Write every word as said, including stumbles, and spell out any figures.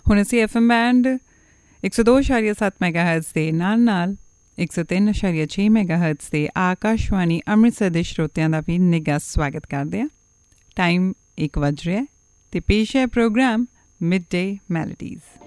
ਹੁਣ ਅਸੀਂ F M band ਇੱਕ ਸੌ ਦੋ ਇਸ਼ਾਰੀਆ ਸੱਤ ਮੈਗਾ ਹਰਟਜ਼ ਦੇ ਨਾਲ ਨਾਲ ਇੱਕ ਸੌ ਤਿੰਨ ਇਸ਼ਾਰੀਆ ਛੇ ਮੈਗਾ ਹਰਟਜ਼ ਦੇ ਆਕਾਸ਼ਵਾਣੀ ਅੰਮ੍ਰਿਤਸਰ ਦੇ ਸਰੋਤਿਆਂ ਦਾ ਵੀ ਨਿੱਘਾ ਸਵਾਗਤ ਕਰਦੇ ਹਾਂ। ਟਾਈਮ ਇੱਕ ਵੱਜ ਰਿਹਾ ਅਤੇ ਪੇਸ਼ ਹੈ ਪ੍ਰੋਗਰਾਮ ਮਿਡ ਡੇ ਮੈਲੋਡੀਜ਼।